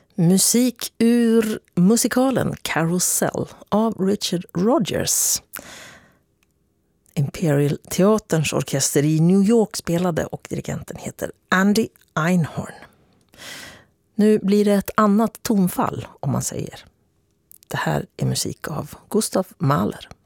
Musik ur musikalen Carousel av Richard Rodgers. Imperial Teaterns orkester i New York spelade och dirigenten heter Andy Einhorn. Nu blir det ett annat tonfall om man säger. Det här är musik av Gustav Mahler.